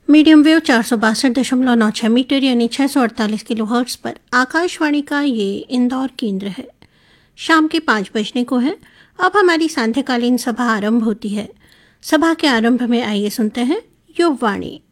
Medium wave 462.96 metre यानी 648 kilohertz पर आकाशवाणी का ये इंदौर केंद्र है। शाम के 5 बजने को है। अब हमारी सांध्यकालीन सभा आरंभ होती है। सभा के आरंभ में आइए सुनते हैं युववाणी।